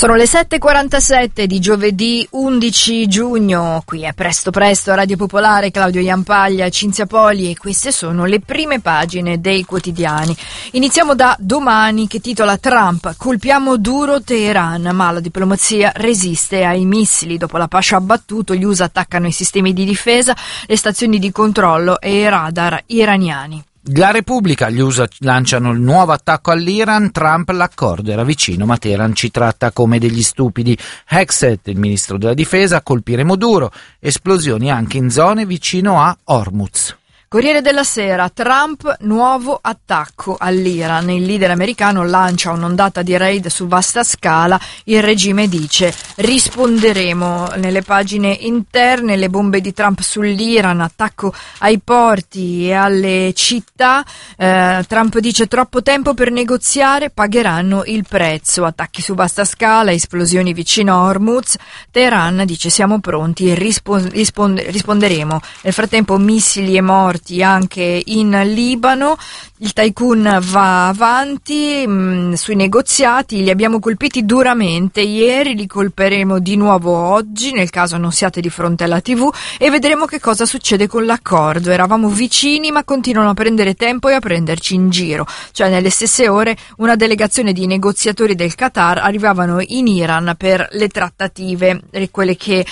Sono le 7:47 di giovedì 11 giugno, qui è Presto Presto, Radio Popolare, Claudio Iampaglia, Cinzia Poli, e queste sono le prime pagine dei quotidiani. Iniziamo da Domani, che titola Trump, colpiamo duro Teheran, ma la diplomazia resiste ai missili. Dopo la Pasha abbattuto, gli USA attaccano i sistemi di difesa, le stazioni di controllo e i radar iraniani. La Repubblica, gli USA lanciano il nuovo attacco all'Iran, Trump l'accordo era vicino ma Teheran ci tratta come degli stupidi. Hexet, il ministro della difesa, colpiremo duro, esplosioni anche in zone vicino a Hormuz. Corriere della Sera, Trump, nuovo attacco all'Iran. Il leader americano lancia un'ondata di raid su vasta scala. Il regime dice risponderemo. Nelle pagine interne, le bombe di Trump sull'Iran, attacco ai porti e alle città. Trump dice troppo tempo per negoziare, pagheranno il prezzo. Attacchi su vasta scala, esplosioni vicino a Hormuz. Teheran dice siamo pronti, risponderemo. Nel frattempo missili e morti anche in Libano. Il tycoon va avanti sui negoziati, li abbiamo colpiti duramente ieri, li colperemo di nuovo oggi nel caso non siate di fronte alla TV e vedremo che cosa succede con l'accordo. Eravamo vicini ma continuano a prendere tempo e a prenderci in giro. Cioè nelle stesse ore una delegazione di negoziatori del Qatar arrivavano in Iran per le trattative, quello che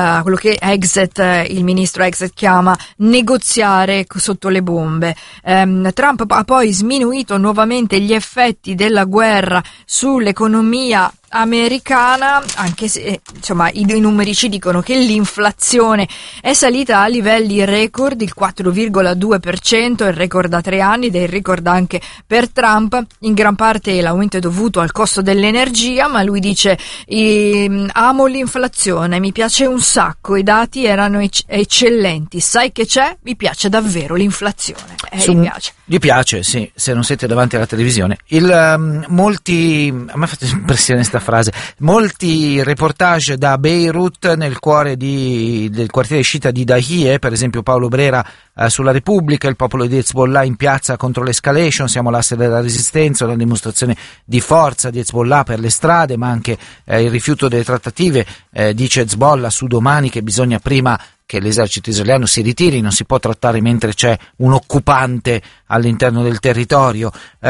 Hexet, il ministro Hexet, chiama negoziare sotto le bombe. Trump ha poi sminuito nuovamente gli effetti della guerra sull'economia americana, anche se insomma i numeri ci dicono che l'inflazione è salita a livelli record, il 4,2%, il record da 3 anni ed è il record anche per Trump. In gran parte l'aumento è dovuto al costo dell'energia, ma lui dice amo l'inflazione, mi piace un sacco, i dati erano eccellenti, sai che c'è? Mi piace davvero l'inflazione. Gli piace, sì, se non siete davanti alla televisione. A me fa impressione sta frase, molti reportage da Beirut, nel cuore del quartiere sciita di Dahie, per esempio Paolo Brera sulla Repubblica, il popolo di Hezbollah in piazza contro l'escalation, siamo l'asse della resistenza, una dimostrazione di forza di Hezbollah per le strade, ma anche il rifiuto delle trattative, dice Hezbollah su Domani che bisogna prima che l'esercito israeliano si ritiri, non si può trattare mentre c'è un occupante all'interno del territorio.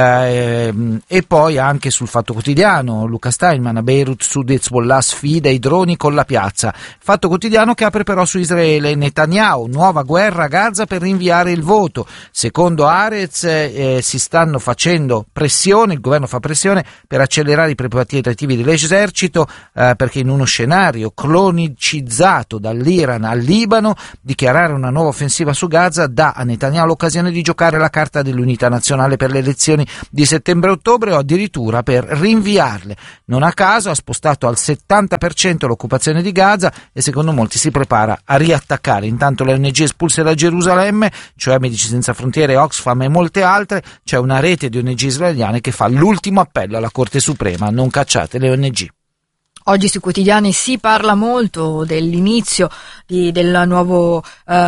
E poi anche sul Fatto Quotidiano, Luca Steinman, a Beirut Sud Hezbollah sfida i droni con la piazza. Fatto Quotidiano che apre però su Israele, Netanyahu, nuova guerra a Gaza per rinviare il voto. Secondo Haaretz si stanno facendo pressione, il governo fa pressione per accelerare i preparativi dell'esercito, perché in uno scenario cronicizzato dall'Iran al Libano, dichiarare una nuova offensiva su Gaza dà a Netanyahu l'occasione di giocare la carta dell'unità nazionale per le elezioni di settembre-ottobre o addirittura per rinviarle. Non a caso ha spostato al 70% l'occupazione di Gaza e secondo molti si prepara a riattaccare. Intanto le ONG espulse da Gerusalemme, cioè Medici Senza Frontiere, Oxfam e molte altre, c'è una rete di ONG israeliane che fa l'ultimo appello alla Corte Suprema: non cacciate le ONG. Oggi sui quotidiani si parla molto dell'inizio del nuovo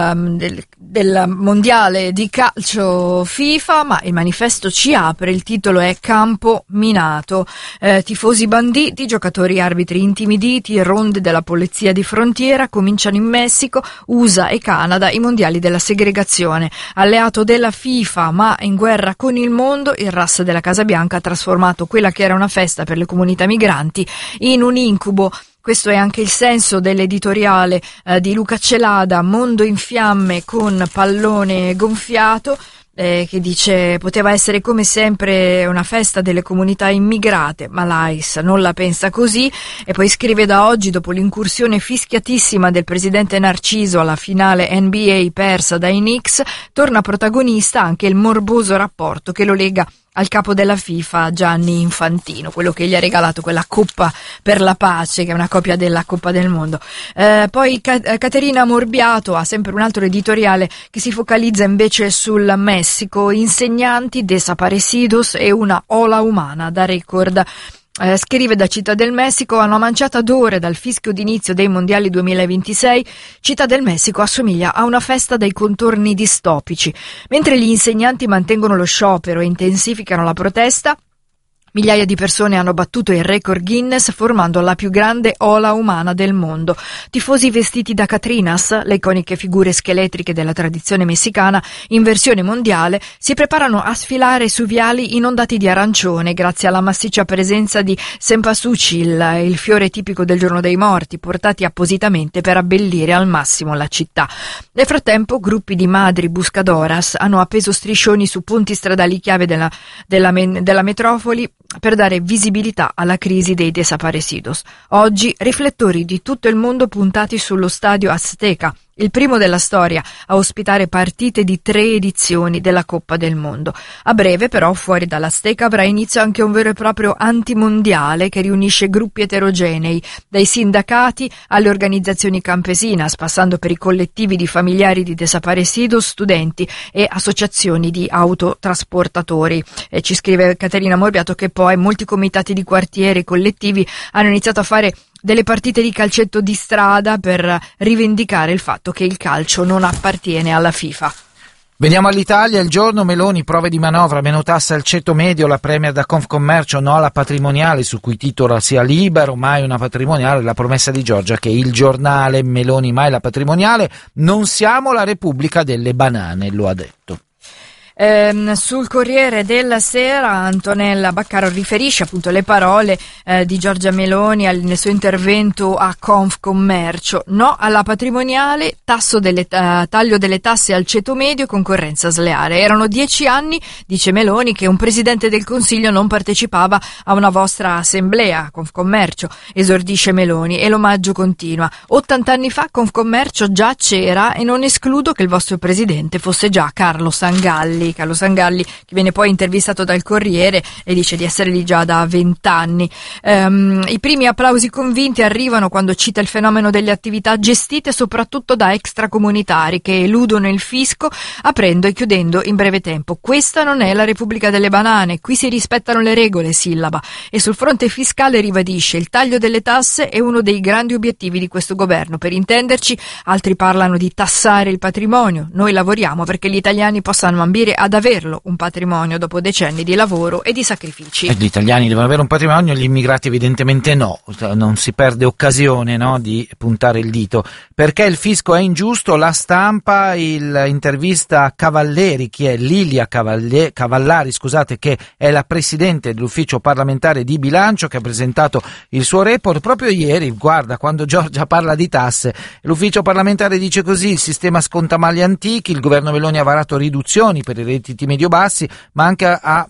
del mondiale di calcio FIFA, ma il manifesto ci apre, il titolo è Campo minato, tifosi banditi, giocatori arbitri intimiditi, ronde della polizia di frontiera, cominciano in Messico, USA e Canada i mondiali della segregazione. Alleato della FIFA ma in guerra con il mondo, il RAS della Casa Bianca ha trasformato quella che era una festa per le comunità migranti in un incubo. Questo è anche il senso dell'editoriale di Luca Celada, Mondo in fiamme con pallone gonfiato, che dice poteva essere come sempre una festa delle comunità immigrate, ma l'AIS non la pensa così. E poi scrive: da oggi, dopo l'incursione fischiatissima del presidente Narciso alla finale NBA persa dai Knicks, torna protagonista anche il morboso rapporto che lo lega al capo della FIFA, Gianni Infantino, quello che gli ha regalato quella Coppa per la Pace, che è una copia della Coppa del Mondo. Poi Caterina Morbiato ha sempre un altro editoriale che si focalizza invece sul Messico, insegnanti desaparecidos e una ola umana da record. Scrive da Città del Messico: a una manciata d'ore dal fischio d'inizio dei mondiali 2026, Città del Messico assomiglia a una festa dai contorni distopici. Mentre gli insegnanti mantengono lo sciopero e intensificano la protesta, Migliaia di persone hanno battuto il record Guinness formando la più grande ola umana del mondo. Tifosi vestiti da Catrinas, le iconiche figure scheletriche della tradizione messicana, in versione mondiale, si preparano a sfilare su viali inondati di arancione grazie alla massiccia presenza di cempasúchil, il fiore tipico del Giorno dei Morti, portati appositamente per abbellire al massimo la città. Nel frattempo, gruppi di madri buscadoras hanno appeso striscioni su ponti stradali chiave della metropoli per dare visibilità alla crisi dei desaparecidos. Oggi riflettori di tutto il mondo puntati sullo stadio Azteca, il primo della storia a ospitare partite di 3 edizioni della Coppa del Mondo. A breve però fuori dall'Azteca avrà inizio anche un vero e proprio antimondiale che riunisce gruppi eterogenei, dai sindacati alle organizzazioni campesinas, passando per i collettivi di familiari di desaparecidos, studenti e associazioni di autotrasportatori. Ci scrive Caterina Morbiato che poi molti comitati di quartiere e collettivi hanno iniziato a fare delle partite di calcetto di strada per rivendicare il fatto che il calcio non appartiene alla FIFA. Veniamo all'Italia, il giorno Meloni, prove di manovra, meno tassa al ceto medio, la premier da Confcommercio, no alla patrimoniale, su cui titola sia libero, mai una patrimoniale, la promessa di Giorgia che il giornale Meloni mai la patrimoniale, non siamo la Repubblica delle banane, lo ha detto. Sul Corriere della Sera Antonella Baccaro riferisce appunto le parole di Giorgia Meloni nel suo intervento a Confcommercio: no alla patrimoniale, taglio delle tasse al ceto medio, concorrenza sleale. Erano 10 anni, dice Meloni, che un presidente del Consiglio non partecipava a una vostra assemblea, Confcommercio, esordisce Meloni, e l'omaggio continua. 80 anni fa Confcommercio già c'era e non escludo che il vostro presidente fosse già Carlo Sangalli, che viene poi intervistato dal Corriere e dice di essere lì già da 20 anni. I primi applausi convinti arrivano quando cita il fenomeno delle attività gestite soprattutto da extracomunitari che eludono il fisco aprendo e chiudendo in breve tempo. Questa non è la Repubblica delle banane, qui si rispettano le regole, sillaba. E sul fronte fiscale ribadisce: il taglio delle tasse è uno dei grandi obiettivi di questo governo. Per intenderci, altri parlano di tassare il patrimonio, noi lavoriamo perché gli italiani possano ambire ad averlo un patrimonio dopo decenni di lavoro e di sacrifici. Gli italiani devono avere un patrimonio, gli immigrati evidentemente no, non si perde occasione, no, di puntare il dito. Perché il fisco è ingiusto? La Stampa, intervista a Cavalleri, chi è Lilia Cavallari, scusate, che è la presidente dell'ufficio parlamentare di bilancio, che ha presentato il suo report proprio ieri. Guarda, quando Giorgia parla di tasse, l'ufficio parlamentare dice così: il sistema sconta mali antichi, il governo Meloni ha varato riduzioni per i redditi medio-bassi, ma anche ha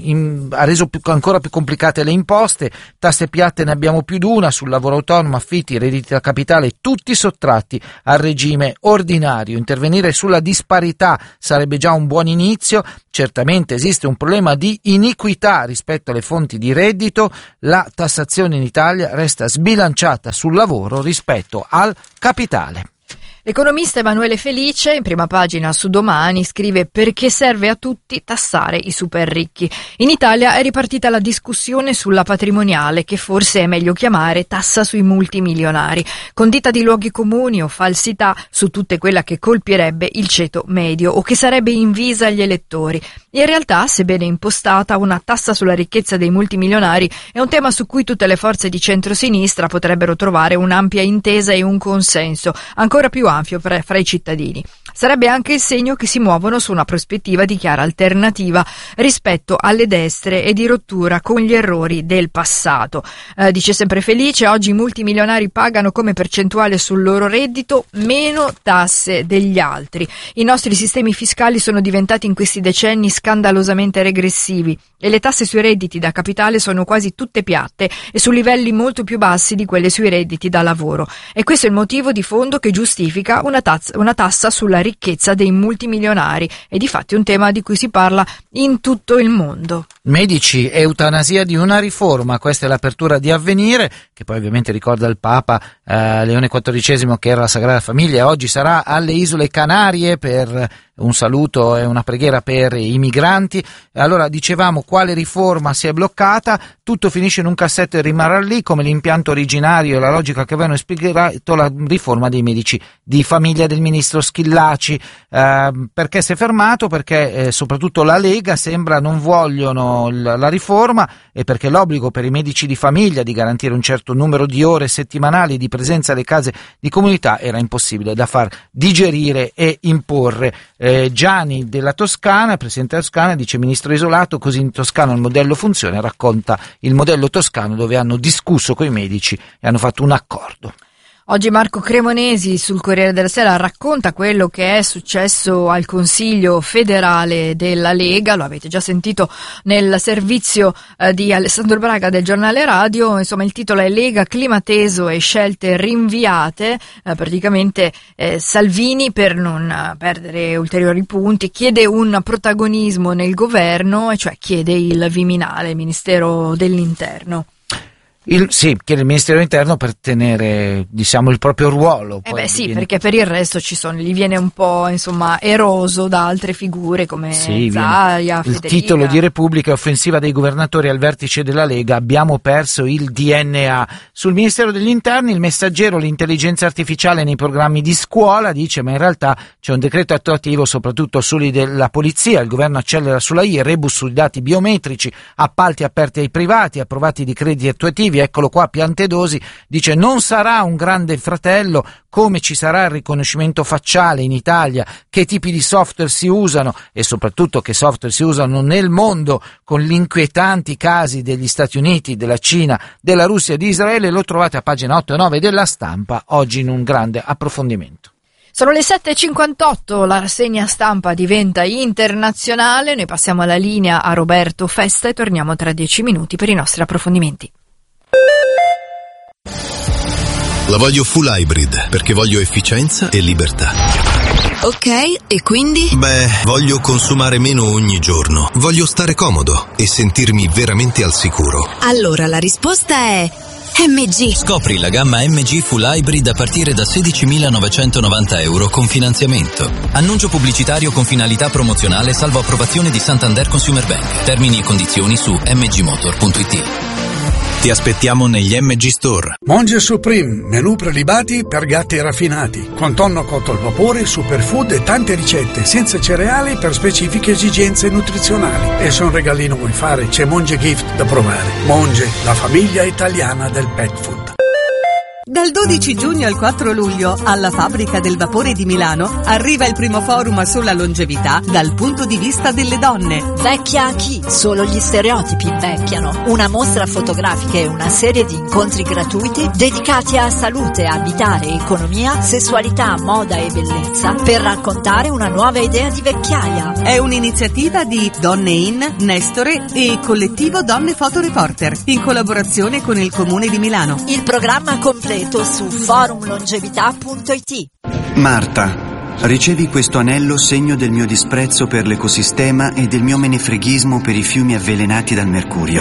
reso ancora più complicate le imposte, tasse piatte ne abbiamo più di una, sul lavoro autonomo, affitti, redditi da capitale, tutti sottratti al regime ordinario. Intervenire sulla disparità sarebbe già un buon inizio. Certamente esiste un problema di iniquità rispetto alle fonti di reddito, la tassazione in Italia resta sbilanciata sul lavoro rispetto al capitale. L'economista Emanuele Felice, in prima pagina su Domani, scrive: perché serve a tutti tassare i super ricchi. In Italia è ripartita la discussione sulla patrimoniale, che forse è meglio chiamare tassa sui multimilionari, condita di luoghi comuni o falsità su tutte quella che colpirebbe il ceto medio o che sarebbe invisa agli elettori. In realtà, sebbene impostata, una tassa sulla ricchezza dei multimilionari è un tema su cui tutte le forze di centrosinistra potrebbero trovare un'ampia intesa e un consenso ancora più ampio fra i cittadini. Sarebbe anche il segno che si muovono su una prospettiva di chiara alternativa rispetto alle destre e di rottura con gli errori del passato. Dice sempre Felice: oggi i multimilionari pagano come percentuale sul loro reddito meno tasse degli altri. I nostri sistemi fiscali sono diventati in questi decenni scandalosamente regressivi e le tasse sui redditi da capitale sono quasi tutte piatte e su livelli molto più bassi di quelle sui redditi da lavoro. E questo è il motivo di fondo che giustifica una tassa sulla ricchezza dei multimilionari, e difatti un tema di cui si parla in tutto il mondo. Medici, eutanasia di una riforma, questa è l'apertura di Avvenire, che poi ovviamente ricorda il Papa Leone XIV, che era la Sagrada Famiglia, e oggi sarà alle Isole Canarie per un saluto e una preghiera per i migranti. Allora dicevamo quale riforma si è bloccata, tutto finisce in un cassetto e rimarrà lì, come l'impianto originario e la logica che avevano spiegato la riforma dei medici di famiglia del ministro Schillaci. Perché si è fermato? Perché soprattutto la Lega sembra non vogliono la riforma, e perché l'obbligo per i medici di famiglia di garantire un certo numero di ore settimanali di presenza alle case di comunità era impossibile da far digerire e imporre. Gianni della Toscana, presidente della Toscana, dice: ministro isolato, così in Toscana il modello funziona, racconta il modello toscano dove hanno discusso coi medici e hanno fatto un accordo. Oggi Marco Cremonesi sul Corriere della Sera racconta quello che è successo al Consiglio federale della Lega, lo avete già sentito nel servizio di Alessandro Braga del giornale radio. Insomma, il titolo è Lega, clima teso e scelte rinviate. Praticamente Salvini, per non perdere ulteriori punti, chiede un protagonismo nel governo, e cioè chiede il Viminale, il Ministero dell'Interno. Chiede il Ministero dell'Interno per tenere, diciamo, il proprio ruolo. Perché per il resto gli viene un po', insomma, eroso da altre figure come Zaia, Federica. Il titolo di Repubblica: offensiva dei governatori al vertice della Lega, abbiamo perso il DNA. Sul Ministero degli Interni il Messaggero: l'intelligenza artificiale nei programmi di scuola, dice, ma in realtà c'è un decreto attuativo soprattutto sugli della polizia, il governo accelera sulla rebus sui dati biometrici, appalti aperti ai privati, approvati di crediti attuativi. Eccolo qua, Piantedosi dice: non sarà un grande fratello, come ci sarà il riconoscimento facciale in Italia, che tipi di software si usano e soprattutto che software si usano nel mondo, con gli inquietanti casi degli Stati Uniti, della Cina, della Russia e di Israele. Lo trovate a pagina 8 e 9 della Stampa, oggi in un grande approfondimento. Sono le 7.58, la rassegna stampa diventa internazionale, noi passiamo alla linea a Roberto Festa e torniamo tra 10 minuti per i nostri approfondimenti. La voglio full hybrid perché voglio efficienza e libertà. Ok, e quindi? Voglio consumare meno ogni giorno. Voglio stare comodo e sentirmi veramente al sicuro. Allora la risposta è MG. Scopri la gamma MG Full Hybrid a partire da 16.990 euro con finanziamento. Annuncio pubblicitario con finalità promozionale salvo approvazione di Santander Consumer Bank. Termini e condizioni su mgmotor.it. Ti aspettiamo negli MG Store. Monge Supreme, menù prelibati per gatti raffinati, con tonno cotto al vapore, superfood e tante ricette, senza cereali per specifiche esigenze nutrizionali. E se un regalino vuoi fare, c'è Monge Gift da provare. Monge, la famiglia italiana del pet food. Dal 12 giugno al 4 luglio, alla Fabbrica del Vapore di Milano, arriva il primo forum sulla longevità dal punto di vista delle donne. Vecchia a chi? Solo gli stereotipi invecchiano. Una mostra fotografica e una serie di incontri gratuiti dedicati a salute, abitare, economia, sessualità, moda e bellezza per raccontare una nuova idea di vecchiaia. È un'iniziativa di Donne In, Nestore e Collettivo Donne Fotoreporter, in collaborazione con il Comune di Milano. Il programma completo su forumlongevità.it. Marta, ricevi questo anello segno del mio disprezzo per l'ecosistema e del mio menefreghismo per i fiumi avvelenati dal mercurio.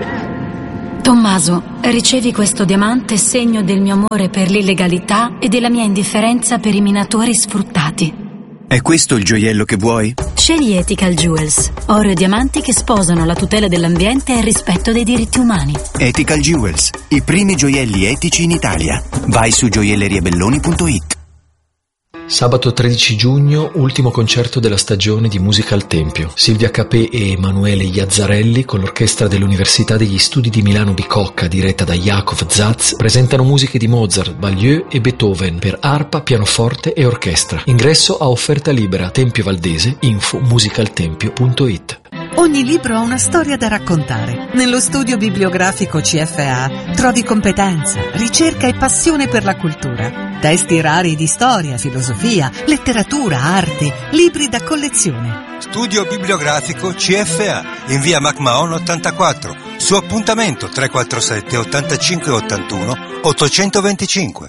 Tommaso, ricevi questo diamante segno del mio amore per l'illegalità e della mia indifferenza per i minatori sfruttati. È questo il gioiello che vuoi? Scegli Ethical Jewels, oro e diamanti che sposano la tutela dell'ambiente e il rispetto dei diritti umani. Ethical Jewels, i primi gioielli etici in Italia. Vai su gioielleriabelloni.it. Sabato 13 giugno, ultimo concerto della stagione di Musica al Tempio. Silvia Capè e Emanuele Iazzarelli, con l'orchestra dell'Università degli Studi di Milano Bicocca, diretta da Jakov Zaz, presentano musiche di Mozart, Baglieu e Beethoven per arpa, pianoforte e orchestra. Ingresso a offerta libera. Tempio Valdese, info musicaltempio.it. Ogni libro ha una storia da raccontare. Nello studio bibliografico CFA trovi competenza, ricerca e passione per la cultura. Testi rari di storia, filosofia, letteratura, arte, libri da collezione. Studio bibliografico CFA in via MacMahon 84. Su appuntamento 347 85 81 825.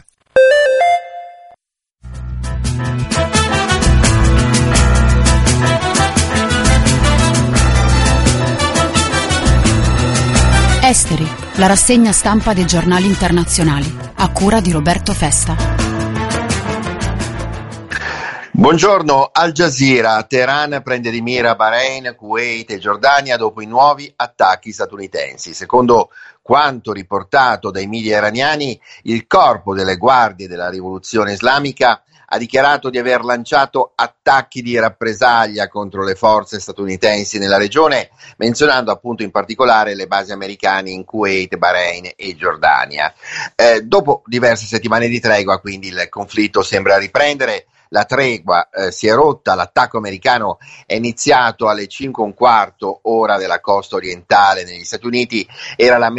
Esteri, la rassegna stampa dei giornali internazionali, a cura di Roberto Festa. Buongiorno. Al Jazeera, Teheran prende di mira Bahrain, Kuwait e Giordania dopo i nuovi attacchi statunitensi. Secondo quanto riportato dai media iraniani, il corpo delle guardie della rivoluzione islamica ha dichiarato di aver lanciato attacchi di rappresaglia contro le forze statunitensi nella regione, menzionando appunto in particolare le basi americane in Kuwait, Bahrain e Giordania. Dopo diverse settimane di tregua, quindi, il conflitto sembra riprendere. La tregua si è rotta, l'attacco americano è iniziato alle 5:15 ora della costa orientale negli Stati Uniti, era la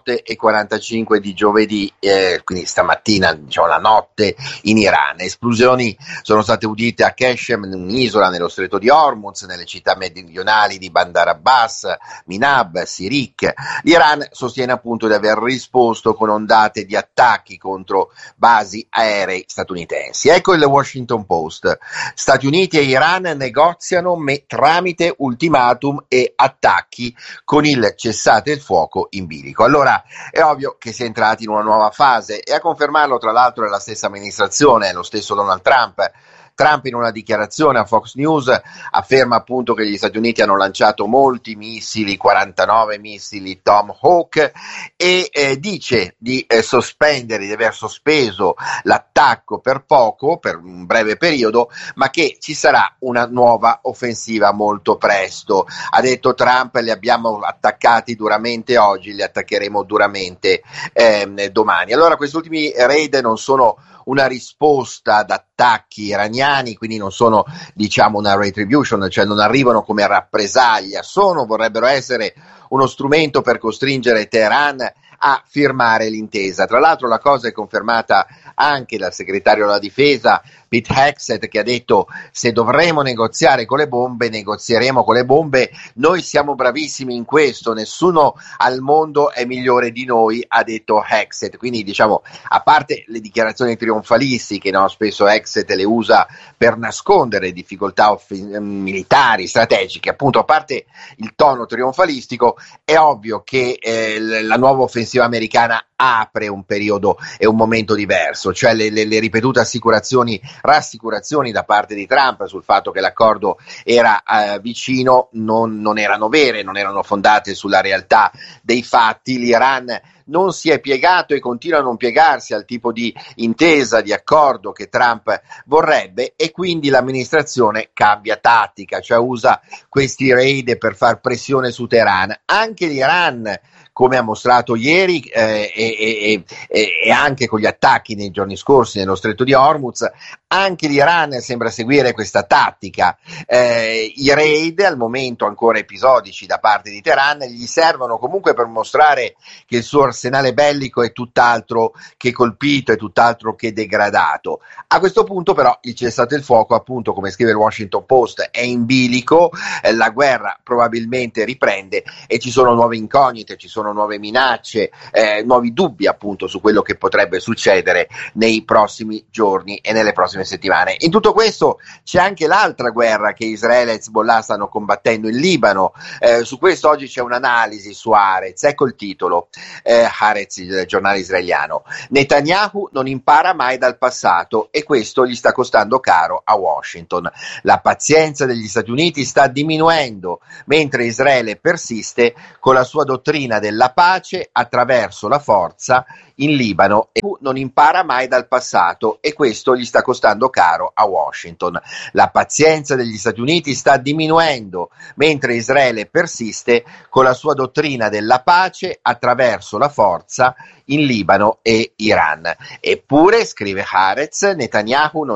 00:45 di giovedì, quindi stamattina, diciamo la notte in Iran. Esplosioni sono state udite a Qeshm, un'isola nello stretto di Hormuz, nelle città meridionali di Bandar Abbas, Minab, Sirik. L'Iran sostiene appunto di aver risposto con ondate di attacchi contro basi aerei statunitensi. Ecco il Washington Post. Stati Uniti e Iran negoziano tramite ultimatum e attacchi con il cessate il fuoco in bilico. Allora è ovvio che si è entrati in una nuova fase, e a confermarlo tra l'altro è la stessa amministrazione, lo stesso Donald Trump. Trump in una dichiarazione a Fox News afferma appunto che gli Stati Uniti hanno lanciato molti missili, 49 missili Tomahawk, e dice di sospendere, di aver sospeso l'attacco per poco, per un breve periodo, ma che ci sarà una nuova offensiva molto presto. Ha detto Trump: li abbiamo attaccati duramente oggi, li attaccheremo duramente domani. Allora questi ultimi raid non sono una risposta ad attacchi iraniani, quindi non sono, diciamo, una retribution, cioè non arrivano come rappresaglia, vorrebbero essere uno strumento per costringere Teheran a firmare l'intesa. Tra l'altro la cosa è confermata anche dal segretario della difesa Pete Hegseth, che ha detto: se dovremo negoziare con le bombe, negozieremo con le bombe, noi siamo bravissimi in questo, nessuno al mondo è migliore di noi, ha detto Hegseth. Quindi, diciamo, a parte le dichiarazioni trionfalistiche, no? Spesso Hegseth le usa per nascondere difficoltà militari, strategiche, appunto, a parte il tono trionfalistico, è ovvio che la nuova offensiva americana apre un periodo e un momento diverso, cioè le ripetute rassicurazioni da parte di Trump sul fatto che l'accordo era vicino non erano vere, non erano fondate sulla realtà dei fatti. L'Iran non si è piegato e continua a non piegarsi al tipo di intesa, di accordo che Trump vorrebbe, e quindi l'amministrazione cambia tattica, cioè usa questi raid per far pressione su Teheran. Anche l'Iran, come ha mostrato ieri e anche con gli attacchi nei giorni scorsi nello stretto di Hormuz, anche l'Iran sembra seguire questa tattica. I raid, al momento ancora episodici da parte di Teheran, gli servono comunque per mostrare che il suo arsenale bellico è tutt'altro che colpito, è tutt'altro che degradato. A questo punto però il cessate il fuoco, appunto, come scrive il Washington Post, è in bilico, la guerra probabilmente riprende e ci sono nuove incognite, ci sono nuove minacce, nuovi dubbi appunto su quello che potrebbe succedere nei prossimi giorni e nelle prossime settimane. In tutto questo c'è anche l'altra guerra che Israele e Hezbollah stanno combattendo in Libano. Su questo oggi c'è un'analisi su Haaretz. Ecco il titolo, Haaretz, il giornale israeliano: Netanyahu non impara mai dal passato e questo gli sta costando caro a Washington. La pazienza degli Stati Uniti sta diminuendo mentre Israele persiste con la sua dottrina della pace attraverso la forza in Libano, e non impara mai dal passato e questo gli sta costando caro a Washington. La pazienza degli Stati Uniti sta diminuendo mentre Israele persiste con la sua dottrina della pace attraverso la forza in Libano e Iran. Eppure, scrive Haaretz, Netanyahu non